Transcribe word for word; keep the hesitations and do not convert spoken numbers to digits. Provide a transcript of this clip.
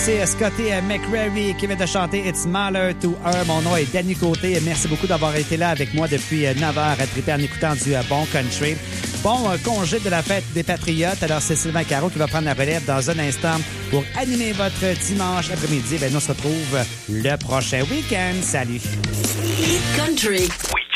c'est Scotty McCreary qui vient de chanter It's Smaller to Her. Mon nom est Danny Côté. Merci beaucoup d'avoir été là avec moi depuis neuf heures à triper en écoutant du euh, bon country. Bon euh, congé de la fête des Patriotes. Alors, c'est Sylvain Caro qui va prendre la relève dans un instant pour animer votre dimanche après-midi. Ben, nous on se retrouve le prochain week-end. Salut! Country. Oui.